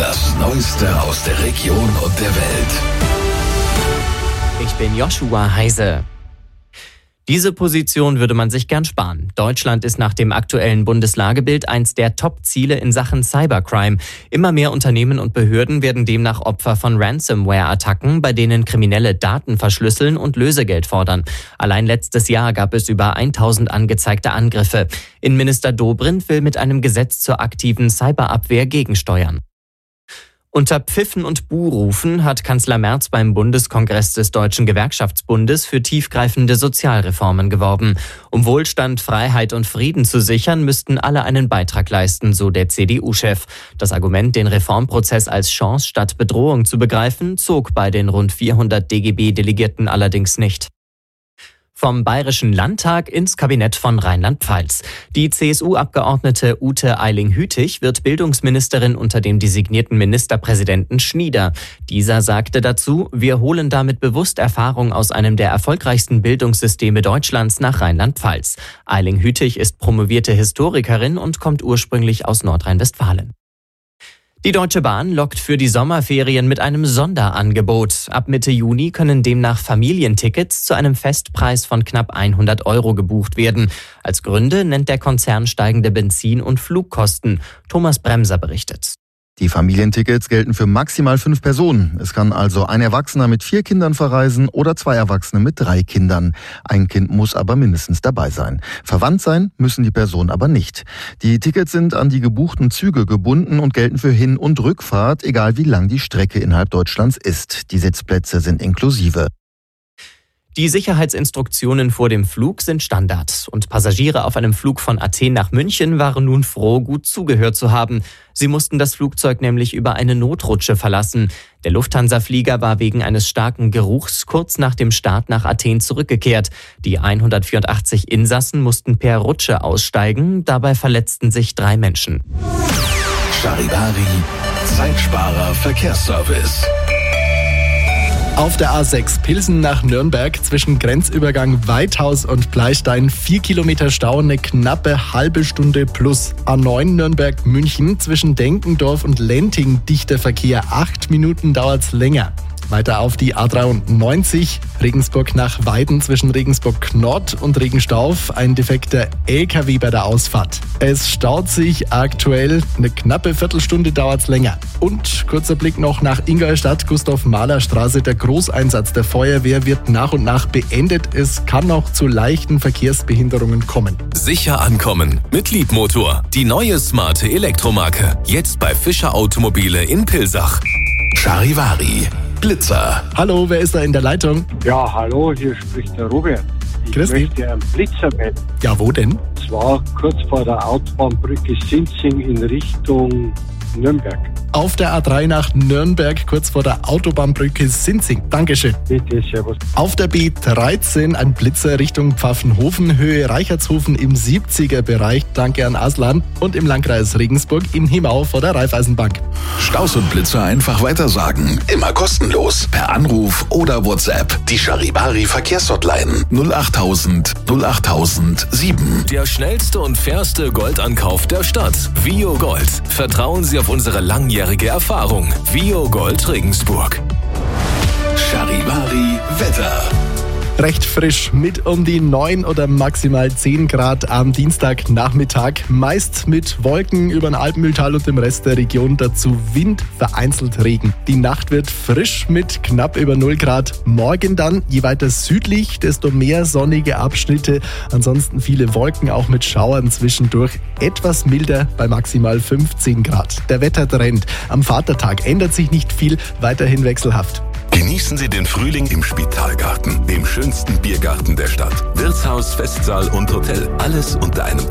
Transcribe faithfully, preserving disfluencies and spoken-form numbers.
Das Neueste aus der Region und der Welt. Ich bin Joshua Heise. Diese Position würde man sich gern sparen. Deutschland ist nach dem aktuellen Bundeslagebild eins der Top-Ziele in Sachen Cybercrime. Immer mehr Unternehmen und Behörden werden demnach Opfer von Ransomware-Attacken, bei denen Kriminelle Daten verschlüsseln und Lösegeld fordern. Allein letztes Jahr gab es über tausend angezeigte Angriffe. Innenminister Dobrindt will mit einem Gesetz zur aktiven Cyberabwehr gegensteuern. Unter Pfiffen und Buhrufen hat Kanzler Merz beim Bundeskongress des Deutschen Gewerkschaftsbundes für tiefgreifende Sozialreformen geworben. Um Wohlstand, Freiheit und Frieden zu sichern, müssten alle einen Beitrag leisten, so der C D U-Chef. Das Argument, den Reformprozess als Chance statt Bedrohung zu begreifen, zog bei den rund vierhundert D G B-Delegierten allerdings nicht. Vom Bayerischen Landtag ins Kabinett von Rheinland-Pfalz. Die C S U-Abgeordnete Ute Eiling-Hütig wird Bildungsministerin unter dem designierten Ministerpräsidenten Schnieder. Dieser sagte dazu, wir holen damit bewusst Erfahrung aus einem der erfolgreichsten Bildungssysteme Deutschlands nach Rheinland-Pfalz. Eiling-Hütig ist promovierte Historikerin und kommt ursprünglich aus Nordrhein-Westfalen. Die Deutsche Bahn lockt für die Sommerferien mit einem Sonderangebot. Ab Mitte Juni können demnach Familientickets zu einem Festpreis von knapp hundert Euro gebucht werden. Als Gründe nennt der Konzern steigende Benzin- und Flugkosten. Thomas Bremser berichtet. Die Familientickets gelten für maximal fünf Personen. Es kann also ein Erwachsener mit vier Kindern verreisen oder zwei Erwachsene mit drei Kindern. Ein Kind muss aber mindestens dabei sein. Verwandt sein müssen die Personen aber nicht. Die Tickets sind an die gebuchten Züge gebunden und gelten für Hin- und Rückfahrt, egal wie lang die Strecke innerhalb Deutschlands ist. Die Sitzplätze sind inklusive. Die Sicherheitsinstruktionen vor dem Flug sind Standard und Passagiere auf einem Flug von Athen nach München waren nun froh, gut zugehört zu haben. Sie mussten das Flugzeug nämlich über eine Notrutsche verlassen. Der Lufthansa-Flieger war wegen eines starken Geruchs kurz nach dem Start nach Athen zurückgekehrt. Die hundertvierundachtzig Insassen mussten per Rutsche aussteigen, dabei verletzten sich drei Menschen. Charivari, Zeitsparer Verkehrsservice. Auf der A sechs Pilsen nach Nürnberg zwischen Grenzübergang Weithaus und Pleistein vier Kilometer Stau, eine knappe halbe Stunde plus. A neun Nürnberg-München zwischen Denkendorf und Lenting dichter Verkehr, acht Minuten dauert's länger. Weiter auf die A dreiundneunzig, Regensburg nach Weiden zwischen Regensburg Nord und Regenstauf, ein defekter L K W bei der Ausfahrt. Es staut sich aktuell, eine knappe Viertelstunde dauert's länger. Und kurzer Blick noch nach Ingolstadt, Gustav-Mahler-Straße. Der Großeinsatz der Feuerwehr wird nach und nach beendet. Es kann noch zu leichten Verkehrsbehinderungen kommen. Sicher ankommen mit Leapmotor. Die neue smarte Elektromarke. Jetzt bei Fischer Automobile in Pilsach. Charivari. Blitzer. Hallo, wer ist da in der Leitung? Ja, hallo, hier spricht der Robert. Ich Grüß dich. möchte einen Blitzer melden. Ja, wo denn? Und zwar kurz vor der Autobahnbrücke Sinzing in Richtung Nürnberg. Auf der A drei nach Nürnberg, kurz vor der Autobahnbrücke Sinzing. Dankeschön. Bitte, servus. Auf der B dreizehn ein Blitzer Richtung Pfaffenhofen, Höhe Reichertshofen im siebziger Bereich. Danke an Aslan. Und im Landkreis Regensburg in Himau vor der Raiffeisenbank. Staus und Blitzer einfach weitersagen. Immer kostenlos. Per Anruf oder WhatsApp. Die Charivari Verkehrshotline null achttausend null achttausend sieben. Der schnellste und fairste Goldankauf der Stadt. Vio Gold. Vertrauen Sie auf unsere langjährige Erfahrung. Vio Gold Regensburg. Charivari Wetter. Recht frisch mit um die neun oder maximal zehn Grad am Dienstagnachmittag. Meist mit Wolken über den Alpenmühltal und dem Rest der Region. Dazu Wind, vereinzelt Regen. Die Nacht wird frisch mit knapp über null Grad. Morgen dann, je weiter südlich, desto mehr sonnige Abschnitte. Ansonsten viele Wolken, auch mit Schauern zwischendurch. Etwas milder bei maximal fünfzehn Grad. Der Wettertrend am Vatertag ändert sich nicht viel, weiterhin wechselhaft. Genießen Sie den Frühling im Spitalgarten, dem schönsten Biergarten der Stadt. Wirtshaus, Festsaal und Hotel, alles unter einem